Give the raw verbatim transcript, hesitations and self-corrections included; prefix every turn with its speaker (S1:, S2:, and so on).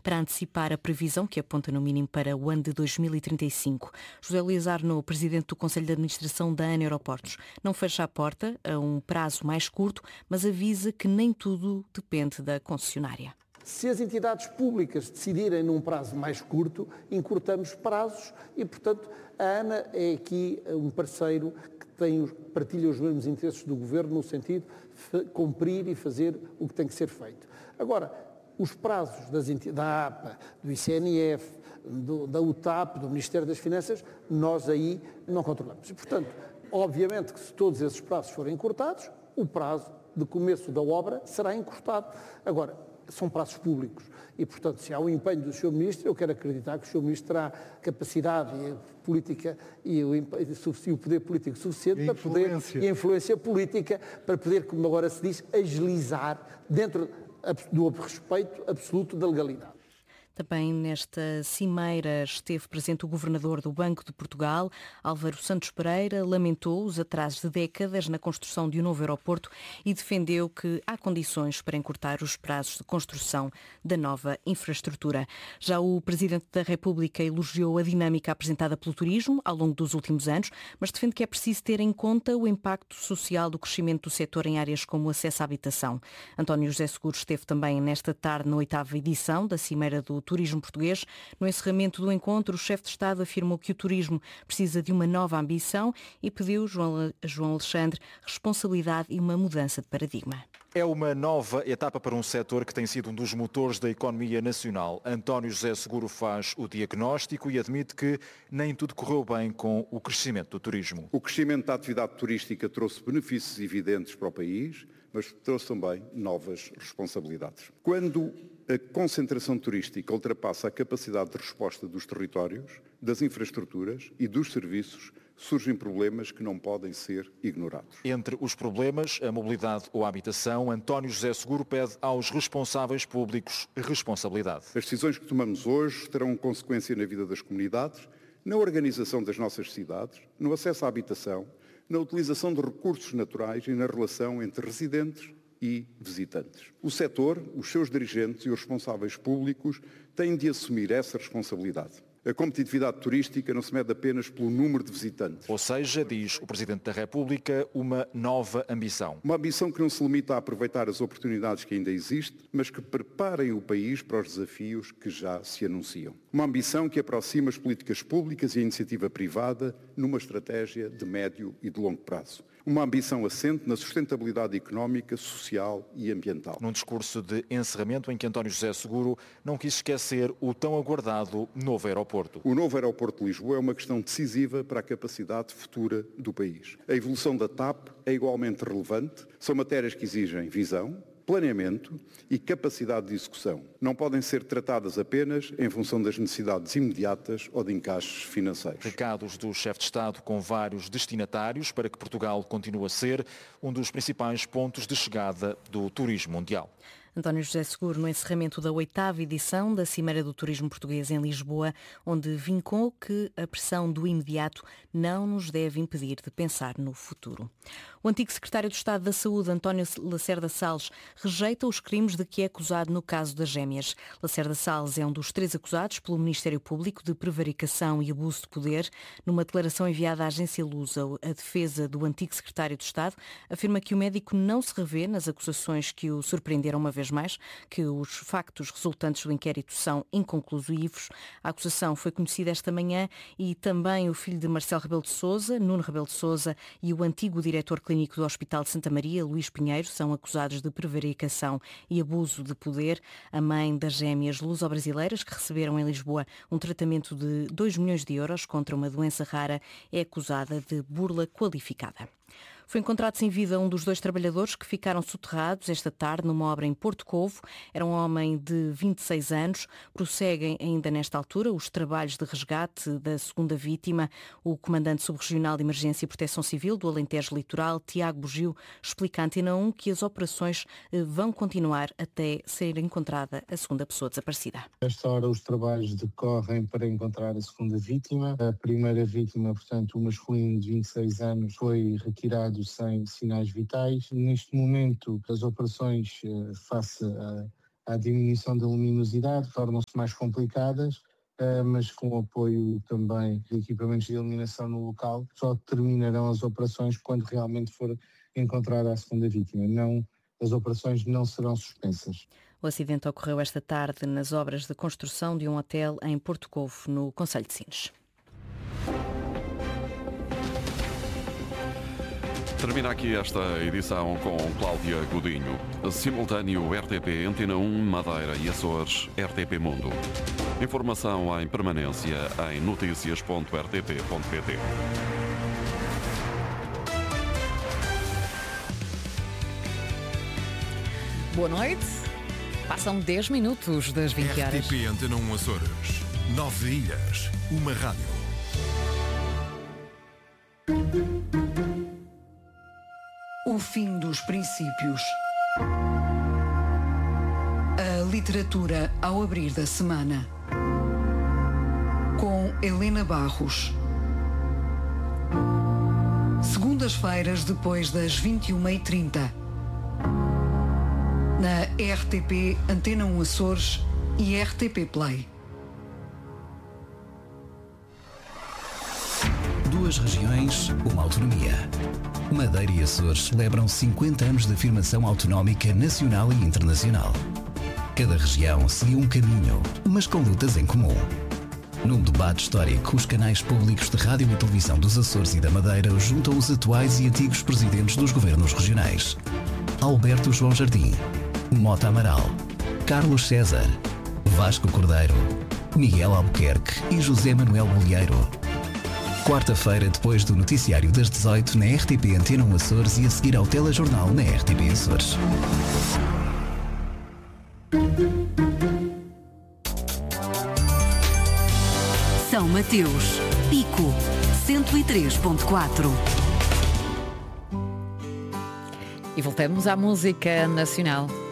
S1: para antecipar a previsão que aponta no mínimo para o ano de dois mil e trinta e cinco. José Luís Arnaud, presidente do Conselho de Administração da ANA Aeroportos, não fecha a porta a um prazo mais curto, mas avisa que nem tudo depende da concessionária.
S2: Se as entidades públicas decidirem num prazo mais curto, encurtamos prazos e, portanto, a ANA é aqui um parceiro que tem, partilha os mesmos interesses do Governo no sentido de cumprir e fazer o que tem que ser feito. Agora, os prazos das entidades, da APA, do I C N F, do, da U T A P, do Ministério das Finanças, nós aí não controlamos. E, portanto, obviamente que se todos esses prazos forem encurtados, o prazo de começo da obra será encurtado. Agora, são prazos públicos e, portanto, se há um empenho do senhor Ministro, eu quero acreditar que o senhor Ministro terá capacidade e política e o, e o poder político suficiente para poder, e a influência política para poder, como agora se diz, agilizar dentro do respeito absoluto da legalidade.
S1: Também nesta cimeira esteve presente o governador do Banco de Portugal, Álvaro Santos Pereira, lamentou os atrasos de décadas na construção de um novo aeroporto e defendeu que há condições para encurtar os prazos de construção da nova infraestrutura. Já o Presidente da República elogiou a dinâmica apresentada pelo turismo ao longo dos últimos anos, mas defende que é preciso ter em conta o impacto social do crescimento do setor em áreas como o acesso à habitação. António José Seguro esteve também nesta tarde na oitava edição da Cimeira do Turismo Português. No encerramento do encontro, o chefe de Estado afirmou que o turismo precisa de uma nova ambição e pediu a João Alexandre responsabilidade e uma mudança de paradigma.
S3: É uma nova etapa para um setor que tem sido um dos motores da economia nacional. António José Seguro faz o diagnóstico e admite que nem tudo correu bem com o crescimento do turismo.
S4: O crescimento da atividade turística trouxe benefícios evidentes para o país, mas trouxe também novas responsabilidades. Quando a concentração turística ultrapassa a capacidade de resposta dos territórios, das infraestruturas e dos serviços, surgem problemas que não podem ser ignorados.
S3: Entre os problemas, a mobilidade ou a habitação, António José Seguro pede aos responsáveis públicos responsabilidade.
S4: As decisões que tomamos hoje terão consequência na vida das comunidades, na organização das nossas cidades, no acesso à habitação, na utilização de recursos naturais e na relação entre residentes e visitantes. O setor, os seus dirigentes e os responsáveis públicos têm de assumir essa responsabilidade. A competitividade turística não se mede apenas pelo número de visitantes.
S3: Ou seja, diz o Presidente da República, uma nova ambição.
S4: Uma ambição que não se limita a aproveitar as oportunidades que ainda existem, mas que preparem o país para os desafios que já se anunciam. Uma ambição que aproxima as políticas públicas e a iniciativa privada numa estratégia de médio e de longo prazo. Uma ambição assente na sustentabilidade económica, social e ambiental.
S3: Num discurso de encerramento em que António José Seguro não quis esquecer o tão aguardado novo aeroporto.
S4: O novo aeroporto de Lisboa é uma questão decisiva para a capacidade futura do país. A evolução da T A P é igualmente relevante, são matérias que exigem visão, planeamento e capacidade de execução. Não podem ser tratadas apenas em função das necessidades imediatas ou de encaixes financeiros.
S3: Recados do chefe de Estado com vários destinatários para que Portugal continue a ser um dos principais pontos de chegada do turismo mundial.
S1: António José Seguro no encerramento da oitava edição da Cimeira do Turismo Português em Lisboa, onde vincou que a pressão do imediato não nos deve impedir de pensar no futuro. O antigo secretário de Estado da Saúde, António Lacerda Salles, rejeita os crimes de que é acusado no caso das gêmeas. Lacerda Salles é um dos três acusados pelo Ministério Público de prevaricação e abuso de poder. Numa declaração enviada à agência Lusa, a defesa do antigo secretário de Estado afirma que o médico não se revê nas acusações que o surpreenderam uma vez mais, que os factos resultantes do inquérito são inconclusivos. A acusação foi conhecida esta manhã e também o filho de Marcelo Rebelo de Sousa, Nuno Rebelo de Sousa, e o antigo diretor clínico do Hospital de Santa Maria, Luís Pinheiro, são acusados de prevaricação e abuso de poder. A mãe das gêmeas luso-brasileiras, que receberam em Lisboa um tratamento de dois milhões de euros contra uma doença rara, é acusada de burla qualificada. Foi encontrado sem vida um dos dois trabalhadores que ficaram soterrados esta tarde numa obra em Porto Covo. Era um homem de vinte e seis anos. Prosseguem ainda nesta altura os trabalhos de resgate da segunda vítima. O comandante subregional de Emergência e Proteção Civil do Alentejo Litoral, Tiago Bugio, explica à Antena um que as operações vão continuar até ser encontrada a segunda pessoa desaparecida.
S5: Nesta hora os trabalhos decorrem para encontrar a segunda vítima. A primeira vítima, portanto, o masculino de vinte e seis anos, foi retirado sem sinais vitais. Neste momento, as operações face a, à diminuição da luminosidade, tornam-se mais complicadas, uh, mas com o apoio também de equipamentos de iluminação no local, só terminarão as operações quando realmente for encontrada a segunda vítima. Não, as operações não serão suspensas.
S1: O acidente ocorreu esta tarde nas obras de construção de um hotel em Porto Covo, no concelho de Sines.
S6: Termina aqui esta edição com Cláudia Godinho. Simultâneo R T P Antena um, Madeira e Açores, R T P Mundo. Informação em permanência em notícias ponto r t p ponto p t.
S7: Boa noite. Passam dez minutos das vinte horas.
S8: R T P Antena um Açores. Nove ilhas. Uma rádio.
S9: O fim dos princípios. A literatura ao abrir da semana. Com Helena Barros. Segundas-feiras depois das vinte e uma e trinta. Na R T P Antena um Açores e R T P Play.
S10: Duas regiões, uma autonomia. Madeira e Açores celebram cinquenta anos de afirmação autonómica nacional e internacional. Cada região seguiu um caminho, mas com lutas em comum. Num debate histórico, os canais públicos de rádio e televisão dos Açores e da Madeira juntam os atuais e antigos presidentes dos governos regionais. Alberto João Jardim, Mota Amaral, Carlos César, Vasco Cordeiro, Miguel Albuquerque e José Manuel Bolieiro. Quarta-feira, depois do noticiário das dezoito na R T P Antena um Açores e a seguir ao telejornal na R T P Açores.
S11: São Mateus, Pico, cento e três ponto quatro.
S7: E voltamos à música nacional.